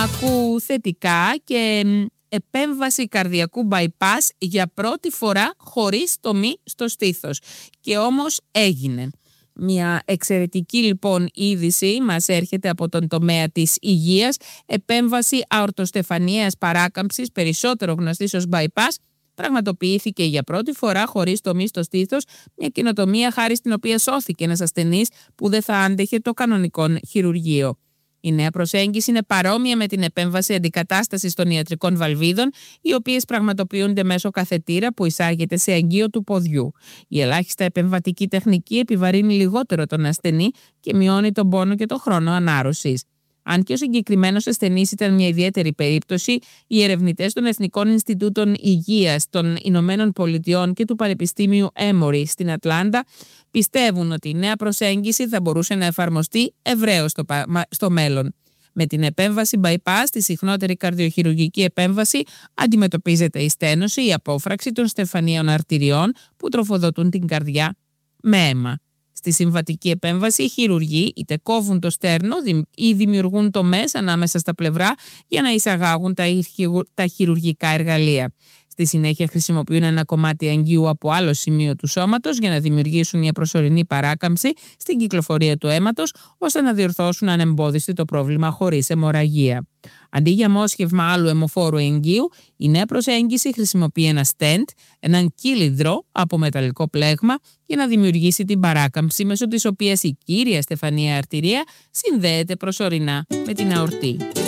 Ακού θετικά και επέμβαση καρδιακού bypass για πρώτη φορά χωρίς τομή στο στήθος. Και όμως έγινε. Μια εξαιρετική λοιπόν είδηση μας έρχεται από τον τομέα της υγείας. Επέμβαση αορτοστεφανιαίας παράκαμψης, περισσότερο γνωστή ως bypass, πραγματοποιήθηκε για πρώτη φορά χωρίς τομή στο στήθος, μια καινοτομία χάρη στην οποία σώθηκε ένας ασθενής που δεν θα άντεχε το κανονικό χειρουργείο. Η νέα προσέγγιση είναι παρόμοια με την επέμβαση αντικατάστασης των ιατρικών βαλβίδων, οι οποίες πραγματοποιούνται μέσω καθετήρα που εισάγεται σε αγγείο του ποδιού. Η ελάχιστα επεμβατική τεχνική επιβαρύνει λιγότερο τον ασθενή και μειώνει τον πόνο και τον χρόνο ανάρρωσης. Αν και ο συγκεκριμένος ασθενής ήταν μια ιδιαίτερη περίπτωση, οι ερευνητές των Εθνικών Ινστιτούτων Υγείας των Ηνωμένων Πολιτειών και του Πανεπιστήμιου Emory στην Ατλάντα πιστεύουν ότι η νέα προσέγγιση θα μπορούσε να εφαρμοστεί ευρέως στο μέλλον. Με την επέμβαση bypass, τη συχνότερη καρδιοχειρουργική επέμβαση, αντιμετωπίζεται η στένωση, η απόφραξη των στεφανίων αρτηριών που τροφοδοτούν την καρδιά με αίμα. Στη συμβατική επέμβαση, οι χειρουργοί είτε κόβουν το στέρνο ή δημιουργούν τομές ανάμεσα στα πλευρά για να εισαγάγουν τα χειρουργικά εργαλεία. Στη συνέχεια χρησιμοποιούν ένα κομμάτι αγγείου από άλλο σημείο του σώματος για να δημιουργήσουν μια προσωρινή παράκαμψη στην κυκλοφορία του αίματος, ώστε να διορθώσουν ανεμπόδιστη το πρόβλημα χωρίς αιμορραγία. Αντί για μόσχευμα άλλου αιμοφόρου εγγείου, η νέα προσέγγιση χρησιμοποιεί ένα stent, έναν κύλινδρο από μεταλλικό πλέγμα, για να δημιουργήσει την παράκαμψη μέσω της οποίας η κύρια στεφανία αρτηρία συνδέεται προσωρινά με την αορτή.